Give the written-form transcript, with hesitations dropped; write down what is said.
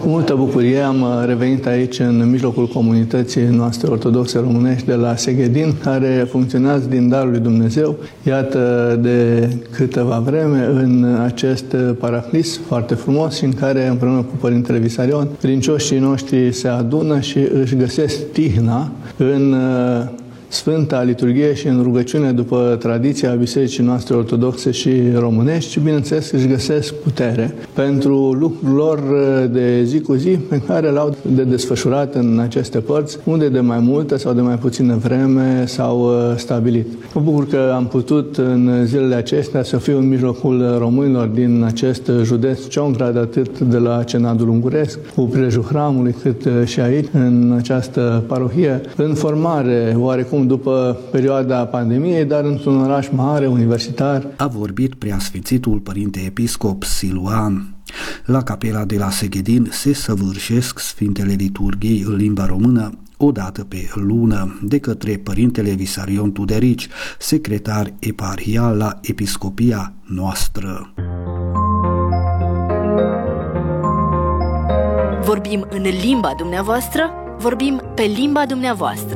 Cu multă bucurie am revenit aici în mijlocul comunității noastre ortodoxe românești de la Seghedin, care funcționează din darul lui Dumnezeu. Iată de câteva vreme în acest paraclis foarte frumos și în care împreună cu Părintele Visarion, credincioșii noștri se adună și își găsesc tihna în Sfânta Liturghie și în rugăciune după tradiția Bisericii noastre ortodoxe și românești și, bineînțeles, își găsesc putere pentru lucrul lor de zi cu zi pe care l-au de desfășurat în aceste părți, unde de mai multă sau de mai puțină vreme s-au stabilit. Mă bucur că am putut în zilele acestea să fiu în mijlocul românilor din acest județ Ciongrad, atât de la Cenadul Unguresc, cu prilejul hramului, cât și aici, în această parohie, în formare oarecum după perioada pandemiei, dar într-un oraș mare, universitar. A vorbit preasfințitul părinte episcop Siluan. La capela de la Seghedin se săvârșesc Sfintele Liturghii în limba română o dată pe lună de către Părintele Visarion Tuderici, secretar eparhial la episcopia noastră. Vorbim în limba dumneavoastră, vorbim pe limba dumneavoastră.